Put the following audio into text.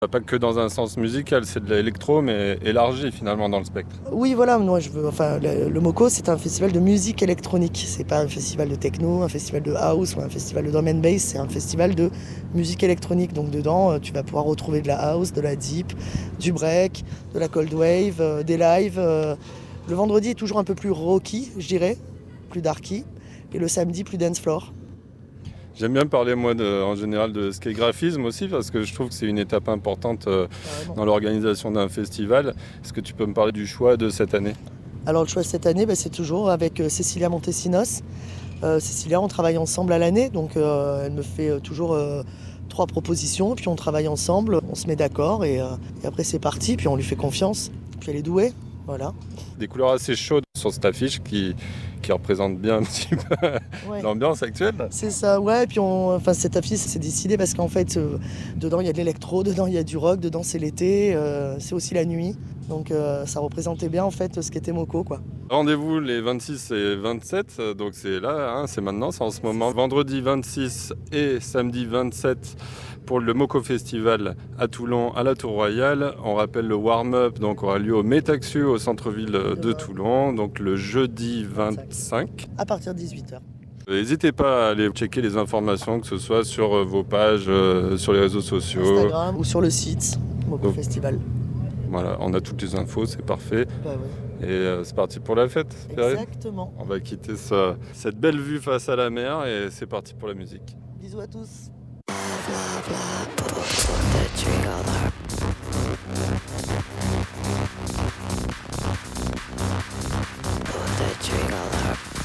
Pas que dans un sens musical, c'est de l'électro, mais élargi finalement dans le spectre. Oui, voilà, moi le MOCO, c'est un festival de musique électronique. C'est pas un festival de techno, un festival de house ou un festival de drum and bass, c'est un festival de musique électronique. Donc dedans, tu vas pouvoir retrouver de la house, de la deep, du break, de la cold wave, des lives. Le vendredi est toujours un peu plus rocky, je dirais, plus darky, et le samedi plus dance floor. J'aime bien parler moi en général de scégraphisme aussi parce que je trouve que c'est une étape importante dans l'organisation d'un festival. Est-ce que tu peux me parler du choix de cette année ? Alors le choix de cette année, c'est toujours avec Cécilia Montesinos. Cécilia, on travaille ensemble à l'année, donc elle me fait toujours 3 propositions, puis on travaille ensemble, on se met d'accord et après c'est parti, puis on lui fait confiance, puis elle est douée, voilà. Des couleurs assez chaudes sur cette affiche qui représente bien un petit peu l'ambiance actuelle. C'est ça, ouais, et puis cette affiche c'est décidé parce qu'en fait dedans il y a de l'électro, dedans il y a du rock, dedans c'est l'été, c'est aussi la nuit, donc ça représentait bien en fait ce qu'était MOCO, quoi. Rendez-vous les 26 et 27, donc c'est là, c'est maintenant, c'est en ce moment. Vendredi 26 et samedi 27 pour le MOCO Festival à Toulon, à la Tour Royale. On rappelle le warm-up donc aura lieu au Métaxu, au centre-ville de Toulon, donc le jeudi 25. À partir de 18h. N'hésitez pas à aller checker les informations, que ce soit sur vos pages, sur les réseaux sociaux. Instagram ou sur le site MOCO Festival. Voilà, on a toutes les infos, c'est parfait. Bah ouais. Et c'est parti pour la fête. Exactement. On va quitter cette belle vue face à la mer et c'est parti pour la musique. Bisous à tous. Pull the trigger.